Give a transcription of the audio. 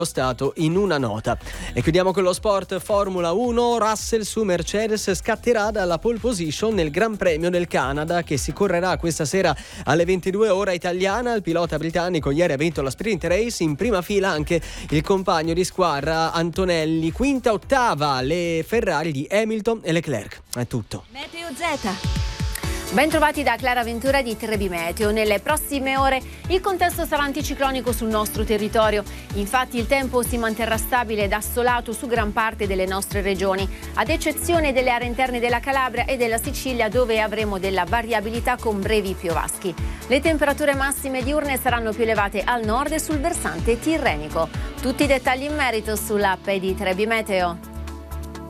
stato in una nota. E chiudiamo con lo sport. Formula 1. Russell su Mercedes scatterà dalla pole position nel Gran Premio del Canada, che si correrà questa sera alle 22 ora italiana. Il pilota britannico ieri ha vinto la sprint race, in prima fila anche il compagno di squadra Antonelli. Quinta, ottava le Ferrari di Hamilton e Leclerc. È tutto. Meteo Z. Ben trovati da Clara Ventura di Trebi Meteo. Nelle prossime ore il contesto sarà anticiclonico sul nostro territorio. Infatti il tempo si manterrà stabile ed assolato su gran parte delle nostre regioni, ad eccezione delle aree interne della Calabria e della Sicilia, dove avremo della variabilità con brevi piovaschi. Le temperature massime diurne saranno più elevate al nord e sul versante tirrenico. Tutti i dettagli in merito sull'app di Trebi Meteo.